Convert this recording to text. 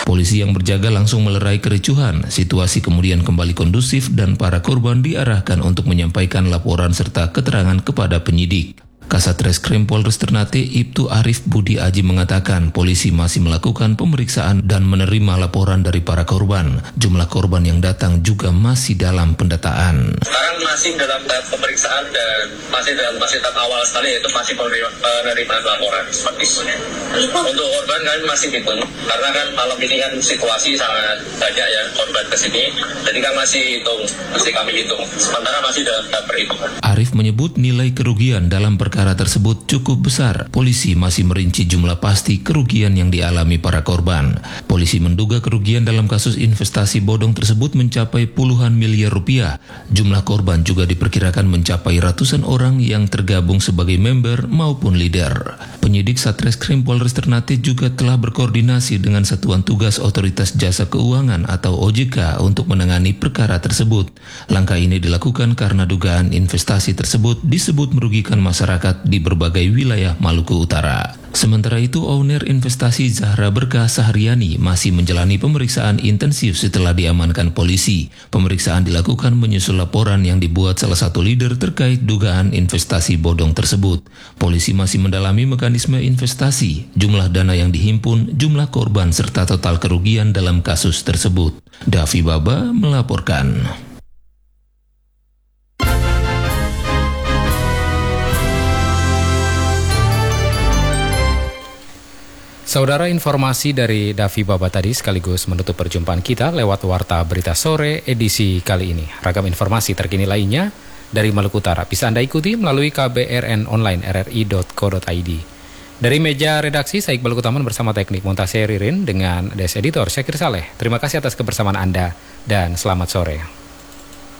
Polisi yang berjaga langsung melerai kericuhan. Situasi kemudian kembali kondusif dan para korban diarahkan untuk menyampaikan laporan serta keterangan kepada penyidik. Kasat Reskrim Polres Ternate Ibtu Arif Budi Aji mengatakan polisi masih melakukan pemeriksaan dan menerima laporan dari para korban. Jumlah korban yang datang juga masih dalam pendataan. Sekarang masih dalam tahap pemeriksaan dan masih tahap awal sekali, yaitu masih penerimaan laporan. Untuk korban kan masih hitung, karena kan malam ini kan situasi sangat banyak ya korban kesini, jadi kan masih kami hitung. Sementara masih dalam tahap perhitungan. Arif menyebut nilai kerugian dalam perkara tersebut cukup besar. Polisi masih merinci jumlah pasti kerugian yang dialami para korban. Polisi menduga kerugian dalam kasus investasi bodong tersebut mencapai puluhan miliar rupiah. Jumlah korban juga diperkirakan mencapai ratusan orang yang tergabung sebagai member maupun leader. Penyidik Satreskrim Polres Ternate juga telah berkoordinasi dengan Satuan Tugas Otoritas Jasa Keuangan atau OJK untuk menangani perkara tersebut. Langkah ini dilakukan karena dugaan investasi tersebut disebut merugikan masyarakat di berbagai wilayah Maluku Utara. Sementara itu, owner investasi Zahra Berkah Sahriani masih menjalani pemeriksaan intensif setelah diamankan polisi. Pemeriksaan dilakukan menyusul laporan yang dibuat salah satu leader terkait dugaan investasi bodong tersebut. Polisi masih mendalami mekanisme investasi, jumlah dana yang dihimpun, jumlah korban, serta total kerugian dalam kasus tersebut. Davi Baba melaporkan. Saudara, informasi dari Davi Baba tadi sekaligus menutup perjumpaan kita lewat Warta Berita Sore edisi kali ini. Ragam informasi terkini lainnya dari Maluku Utara bisa Anda ikuti melalui KBRN online rri.co.id. Dari meja redaksi, saya Iqbal Kutaman bersama teknik montase Ririn dengan Des Editor Syakir Saleh. Terima kasih atas kebersamaan Anda dan selamat sore.